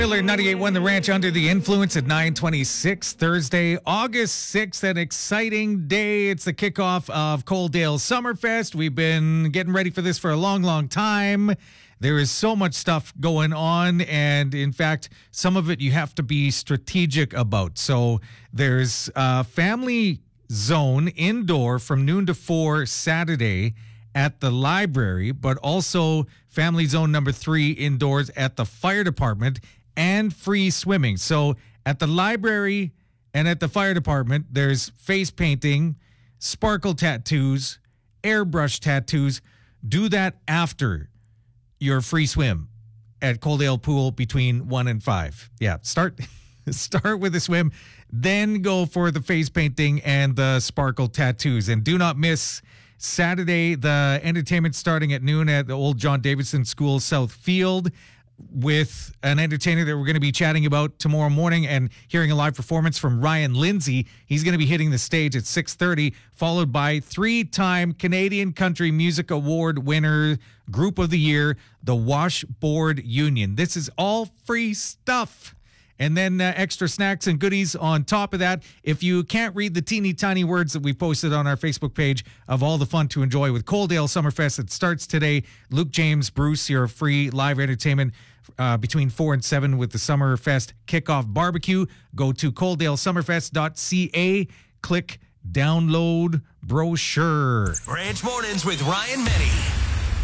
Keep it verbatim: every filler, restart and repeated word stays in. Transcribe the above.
Miller ninety-eight point one The Ranch under the influence at nine twenty-six Thursday, August sixth, an exciting day. It's the kickoff of Coaldale Summerfest. We've been getting ready for this for a long, long time. There is so much stuff going on, and in fact, some of it you have to be strategic about. So there's a family zone indoor from noon to four Saturday at the library, but also family zone number three indoors at the fire department, and free swimming. So at the library and at the fire department, there's face painting, sparkle tattoos, airbrush tattoos. Do that after your free swim at Coaldale Pool between one and five. Yeah, start start with the swim, then go for the face painting and the sparkle tattoos. And do not miss Saturday, the entertainment starting at noon at the old John Davidson School South Field, with an entertainer that we're going to be chatting about tomorrow morning and hearing a live performance from Ryan Lindsay. He's going to be hitting the stage at six thirty, followed by three-time Canadian Country Music Award winner, Group of the Year, the Washboard Union. This is all free stuff. And then uh, extra snacks and goodies on top of that. If you can't read the teeny tiny words that we posted on our Facebook page of all the fun to enjoy with Coaldale Summerfest, it starts today. Luke James, Bruce, your free live entertainment uh, between four and seven with the Summerfest kickoff barbecue. Go to coaldale summerfest dot c a. Click download brochure. Ranch Mornings with Ryan Menny.